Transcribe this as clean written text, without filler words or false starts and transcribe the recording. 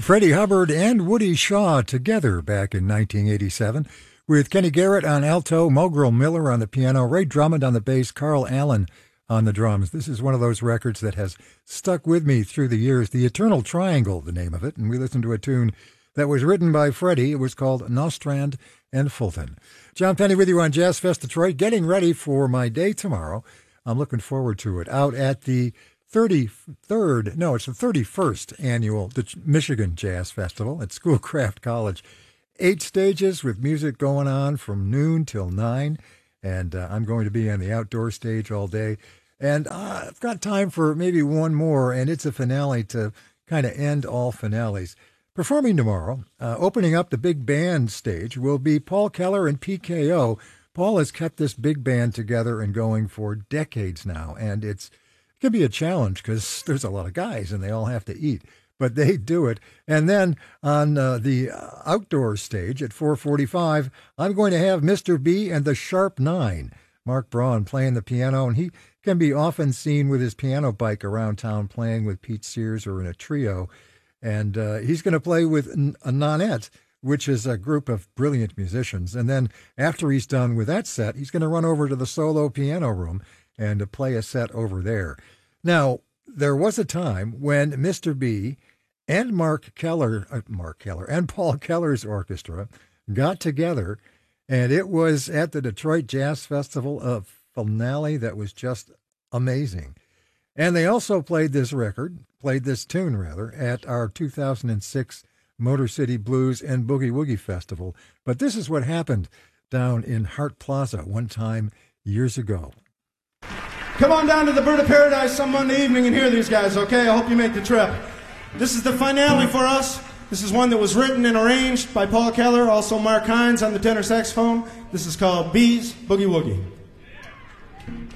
Freddie Hubbard and Woody Shaw together back in 1987 with Kenny Garrett on alto, Mulgrew Miller on the piano, Ray Drummond on the bass, Carl Allen on the drums. This is one of those records that has stuck with me through the years. The Eternal Triangle, the name of it, and we listened to a tune that was written by Freddie. It was called Nostrand and Fulton. John Penny with you on Jazz Fest Detroit, getting ready for my day tomorrow. I'm looking forward to it. Out at the 31st annual Michigan Jazz Festival at Schoolcraft College. 8 stages with music going on from noon till 9, and I'm going to be on the outdoor stage all day. And I've got time for maybe one more, and it's a finale to kind of end all finales. Performing tomorrow, opening up the big band stage, will be Paul Keller and PKO. Paul has kept this big band together and going for decades now, and it can be a challenge because there's a lot of guys and they all have to eat, but they do it. And then on the outdoor stage at 4:45, I'm going to have Mr. B and the Sharp Nine, Mark Braun playing the piano, and he can be often seen with his piano bike around town playing with Pete Sears or in a trio. And he's going to play with a Nonette, which is a group of brilliant musicians. And then after he's done with that set, he's going to run over to the solo piano room and play a set over there. Now, there was a time when Mr. B and Mark Keller and Paul Keller's orchestra got together, and it was at the Detroit Jazz Festival, a finale that was just amazing. And they also played this tune at our 2006 Motor City Blues and Boogie Woogie Festival. But this is what happened down in Hart Plaza one time years ago. Come on down to the Bird of Paradise some Monday evening and hear these guys, okay? I hope you make the trip. This is the finale for us. This is one that was written and arranged by Paul Keller, also Mark Hines on the tenor saxophone. This is called B's Boogie Woogie.